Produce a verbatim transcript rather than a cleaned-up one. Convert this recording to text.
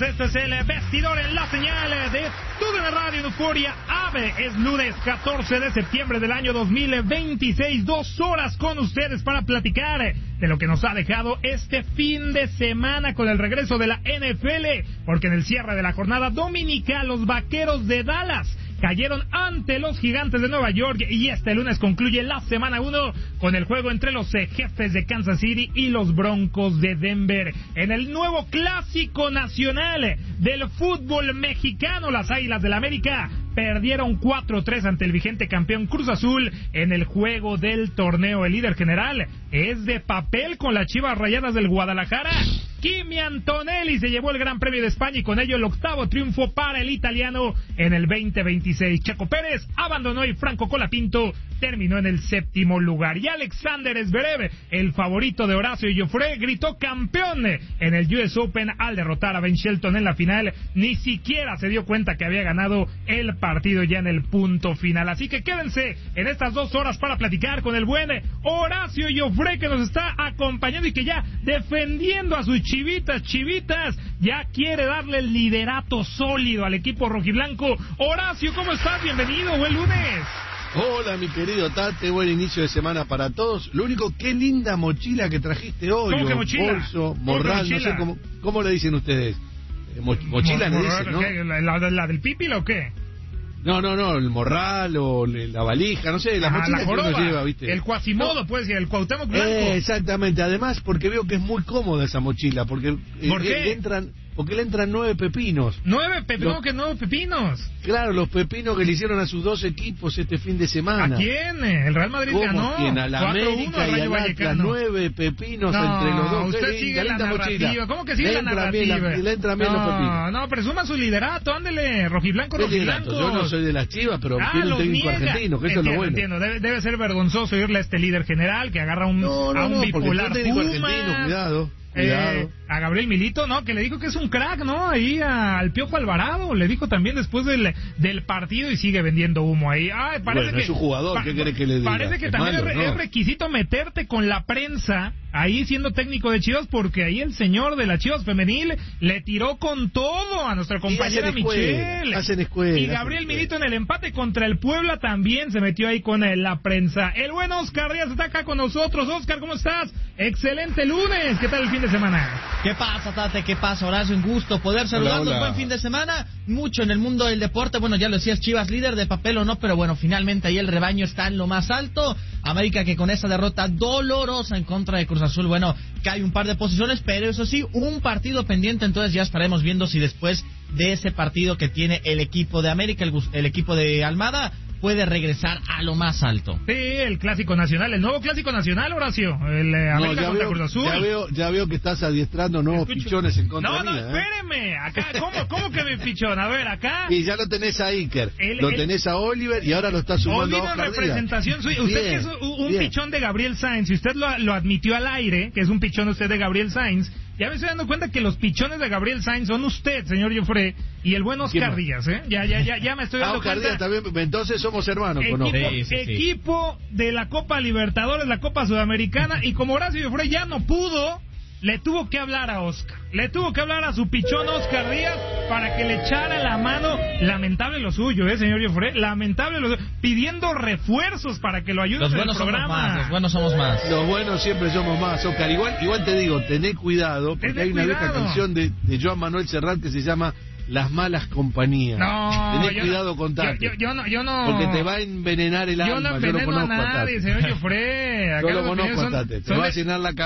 este es el Vestidor en la señal de Tu D N Radio en Euforia Ave. Es lunes catorce de septiembre del año dos mil veintiséis, dos horas con ustedes para platicar de lo que nos ha dejado este fin de semana con el regreso de la N F L, porque en el cierre de la jornada dominical los Vaqueros de Dallas cayeron ante los Gigantes de Nueva York y este lunes concluye la semana uno con el juego entre los eh, Jefes de Kansas City y los Broncos de Denver. En el nuevo clásico nacional del fútbol mexicano, las Águilas del América perdieron cuatro tres ante el vigente campeón Cruz Azul en el juego del torneo. El líder general es de papel con las Chivas Rayadas del Guadalajara. Kimi Antonelli se llevó el Gran Premio de España y con ello el octavo triunfo para el italiano en el veinte veintiséis. Checo Pérez abandonó y Franco Colapinto terminó en el séptimo lugar. Y Alexander Zverev, el favorito de Horacio Joffre, gritó campeón en el U S Open al derrotar a Ben Shelton en la final. Ni siquiera se dio cuenta que había ganado el partido ya en el punto final. Así que quédense en estas dos horas para platicar con el buen Horacio Joffre, que nos está acompañando y que ya defendiendo a sus chivitas, chivitas, ya quiere darle el liderato sólido al equipo rojiblanco. Horacio, ¿cómo estás? Bienvenido, buen lunes. Hola, mi querido Tate, buen inicio de semana para todos. Lo único, qué linda mochila que trajiste hoy. ¿Cómo que mochila? Bolso, morral, no sé cómo, cómo le dicen ustedes. Mo mochila le dicen, ¿no? ¿La, la, la del pipila o qué? No, no, no, el morral o la valija, no sé, la Ajá, mochila la que uno lleva, ¿viste? El Quasimodo, no. Pues, y el Cuauhtémoc Blanco. Eh, exactamente, además porque veo que es muy cómoda esa mochila, porque ¿Por eh, qué? Le entran, porque le entran nueve pepinos. ¿Nueve pepinos? Los... ¿Que nueve pepinos? Claro, los pepinos que le hicieron a sus dos equipos este fin de semana. ¿A quién? ¿El Real Madrid ¿Cómo ganó? ¿Quién? A la América y al Atlas, nueve pepinos no, entre los dos. Usted Qué sigue linda, la linda narrativa. Mochila. ¿Cómo que sigue le la narrativa? Bien, la, le entran bien no, los pepinos. No, presuma su liderato, ándele, rojiblanco, rojiblanco. Yo no soy de las Chivas, pero ah, tiene un técnico niega. argentino, que entiendo, eso es lo bueno. Entiendo, debe, debe ser vergonzoso irle a este líder general que agarra un, no, no, a un no, bipolar porque técnico argentino, cuidado. Cuidado. Eh, a Gabriel Milito, ¿no? Que le dijo que es un crack, ¿no? Ahí al Piojo Alvarado, le dijo también después del, del partido y sigue vendiendo humo ahí. Ay, parece bueno, que, es un jugador, ¿qué quiere que le diga? Parece que es también malo, es, ¿no? es requisito meterte con la prensa ahí siendo técnico de Chivas, porque ahí el señor de la Chivas femenil le tiró con todo a nuestra compañera hacen Michelle. Escuela, hacen escuela, y Gabriel hacen Milito en el empate contra el Puebla también se metió ahí con la prensa. El buen Oscar Díaz está acá con nosotros. Oscar, ¿cómo estás? Excelente lunes. ¿Qué tal el fin de semana? ¿Qué pasa, Tate? ¿Qué pasa, Horacio? Un gusto poder saludarlos. Hola, hola. Buen fin de semana. Mucho en el mundo del deporte. Bueno, ya lo decías, Chivas líder de papel o no, pero bueno, finalmente ahí el rebaño está en lo más alto. América que con esa derrota dolorosa en contra de Cruz Azul, bueno, cae un par de posiciones, pero eso sí, un partido pendiente, entonces ya estaremos viendo si después de ese partido que tiene el equipo de América, el, el equipo de Almada, puede regresar a lo más alto. Sí, el clásico nacional, el nuevo clásico nacional, Horacio, el eh, América no, contra veo, Cruz Azul. Ya veo, ya veo que estás adiestrando nuevos Escucho. pichones en contra No, no, mía, espéreme, acá, ¿cómo, cómo que mi pichón? A ver, acá. Y ya lo tenés a Iker, el, lo el, tenés a Oliver y ahora lo estás sumando Oliver a Oscar en representación suya. Usted bien, que es un, un pichón de Gabriel Sainz, si usted lo, lo admitió al aire, que es un pichón usted de Gabriel Sainz, ya me estoy dando cuenta que los pichones de Gabriel Sainz son usted, señor Joffre, y el buen Oscar Díaz, ¿eh? Ya, ya, ya, ya me estoy dando ah, Oscar cuenta. Díaz también, entonces somos hermanos, equipo, ¿no? Sí, sí, equipo sí. de la Copa Libertadores, la Copa Sudamericana, y como Horacio Joffre ya no pudo, le tuvo que hablar a Oscar, le tuvo que hablar a su pichón Oscar Díaz para que le echara la mano. Lamentable lo suyo, eh, señor Joffre, lamentable lo suyo, pidiendo refuerzos para que lo ayuden los en buenos el programa. Somos más, los buenos somos más. Los buenos siempre somos más, Oscar. Igual, igual te digo, tené cuidado, porque tené hay una cuidado. vieja canción de, de Joan Manuel Serrat que se llama Las malas compañías. No, Tené yo cuidado no, con Tate. Yo, yo, yo no, yo no. Porque te va a envenenar el yo alma. No enveneno yo no conozco a nadie, a Tate. señor Joffre. Yo lo conozco a Tate. Te va a llenar la cabeza.